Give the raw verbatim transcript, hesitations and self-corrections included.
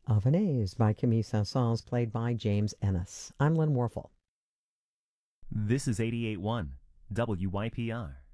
Avenese by Camille Saint-Saëns, played by James Ennis. I'm Lynn Warfel. This is eighty-eight point one W Y P R.